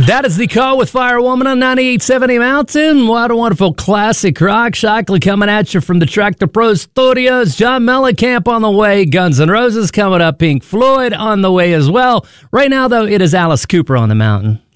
That is the call with Firewoman on 98.70 Mountain. What a wonderful classic rock. Shockley coming at you from the Tractor Pro Studios. John Mellencamp on the way. Guns N' Roses coming up. Pink Floyd on the way as well. Right now, though, it is Alice Cooper on the mountain.